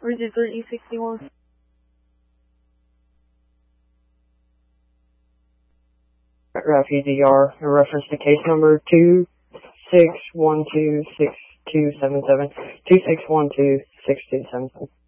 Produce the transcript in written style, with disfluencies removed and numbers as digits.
Rigid 3E61. Refuge ER, in reference to case number 26126277, 26126277.